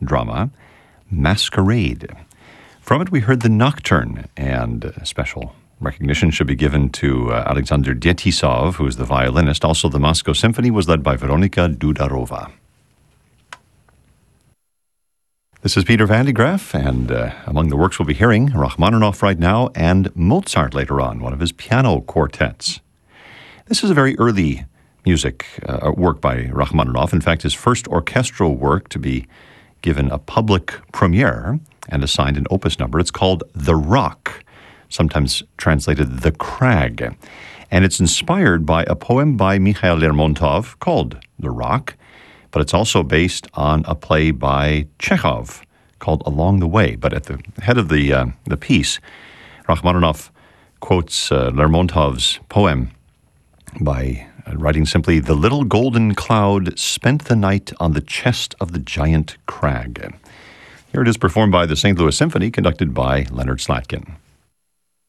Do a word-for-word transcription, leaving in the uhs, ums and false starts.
drama, Masquerade. From it, we heard the Nocturne, and special recognition should be given to uh, Alexander Dietisov, who is the violinist. Also, the Moscow Symphony was led by Veronika Dudarova. This is Peter Van de Graaff, and uh, among the works we'll be hearing, Rachmaninoff right now, and Mozart later on, one of his piano quartets. This is a very early music uh, work by Rachmaninoff. In fact, his first orchestral work to be given a public premiere and assigned an opus number. It's called The Rock, sometimes translated The Crag. And it's inspired by a poem by Mikhail Lermontov called The Rock, but it's also based on a play by Chekhov called Along the Way. But at the head of the uh, the piece, Rachmaninoff quotes uh, Lermontov's poem by uh, writing simply, "The little golden cloud spent the night on the chest of the giant crag." Here it is performed by the Saint Louis Symphony, conducted by Leonard Slatkin.